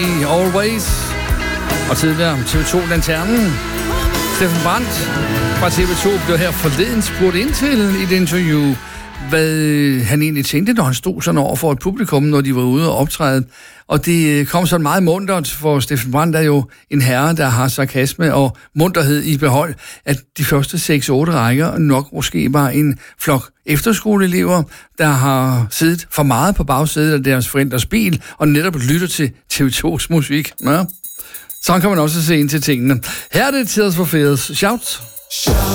Always. Og tidligere TV2 Lanternen. Steffen Brandt fra TV2 blev her forleden spurgt ind til i et interview, hvad han egentlig tænkte, når han stod sådan over for et publikum, når de var ude og optræde. Og det kom sådan meget muntert, for Steffen Brandt er jo en herre, der har sarkasme og munterhed i behold, at de første 6-8 rækker nok måske var en flok efterskoleelever, der har siddet for meget på bagsædet af deres forældres bil, og netop lytter til TV2's musik. Ja. Sådan kan man også se ind til tingene. Her er det Tears for Fears. Shout!